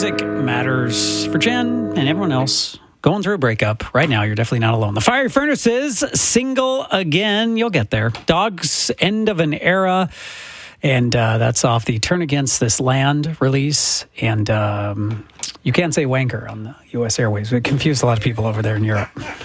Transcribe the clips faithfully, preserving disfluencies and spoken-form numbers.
music matters for Jen and everyone else going through a breakup. Right now, you're definitely not alone. The Fiery Furnaces, Single Again. You'll get there. Dogs, End of an Era. And uh, that's off the Turn Against This Land release. And um, you can't say wanker on the U S airways. It confused a lot of people over there in Europe.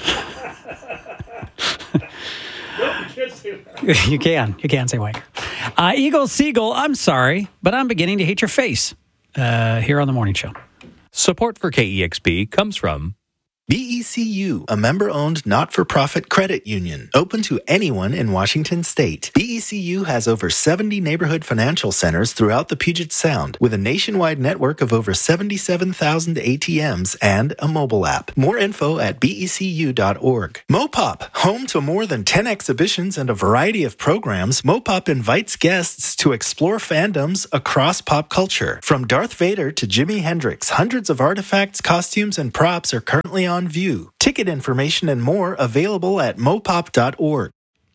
You can. You can say wanker. Uh, Eagle Seagull, I'm sorry, but I'm beginning to hate your face uh, here on The Morning Show. Support for K E X P comes from B E C U, a member-owned not-for-profit credit union, open to anyone in Washington state. B E C U has over seventy neighborhood financial centers throughout the Puget Sound, with a nationwide network of over seventy-seven thousand A T Ms and a mobile app. More info at B E C U dot org. Mopop, home to more than ten exhibitions and a variety of programs, Mopop invites guests to explore fandoms across pop culture. From Darth Vader to Jimi Hendrix, hundreds of artifacts, costumes, and props are currently on On view. Ticket information and more available at mopop dot org.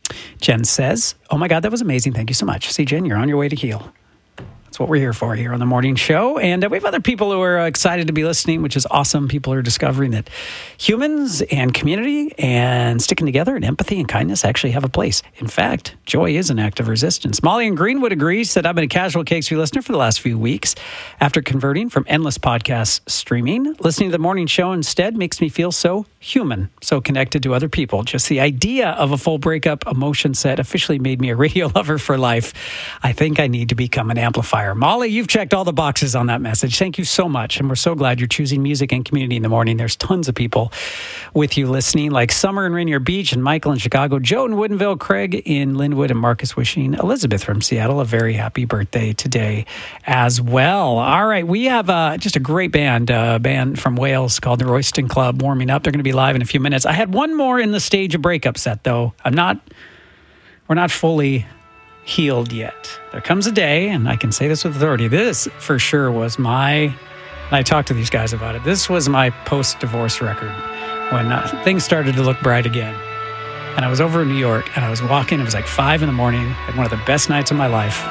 Jen says, oh my God, that was amazing. Thank you so much. See, Jen, you're on your way to heal. That's what we're here for here on The Morning Show. And uh, we have other people who are uh, excited to be listening, which is awesome. People are discovering that humans and community and sticking together and empathy and kindness actually have a place. In fact, joy is an act of resistance. Molly in Greenwood agrees, said, I've been a casual K X P listener for the last few weeks. After converting from endless podcast streaming, listening to The Morning Show instead makes me feel so human, so connected to other people. Just the idea of a full breakup emotion set officially made me a radio lover for life. I think I need to become an amplifier. Molly, you've checked all the boxes on that message. Thank you so much. And we're so glad you're choosing music and community in the morning. There's tons of people with you listening, like Summer in Rainier Beach and Michael in Chicago, Joe in Woodinville, Craig in Linwood, and Marcus wishing Elizabeth from Seattle a very happy birthday today as well. All right, we have uh, just a great band, a uh, band from Wales called the Royston Club warming up. They're going to be live in a few minutes. I had one more in the stage of breakup set, though. I'm not, we're not fully healed yet. There comes a day, and I can say this with authority, this for sure was my, and I talked to these guys about it, this was my post-divorce record when uh, things started to look bright again. And I was over in New York, and I was walking, it was like five in the morning, had one of the best nights of my life.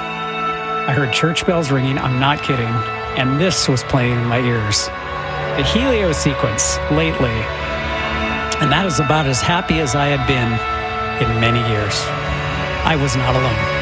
I heard church bells ringing, I'm not kidding, and this was playing in my ears. The Helio sequence, Lately. And that is about as happy as I had been in many years. I was not alone.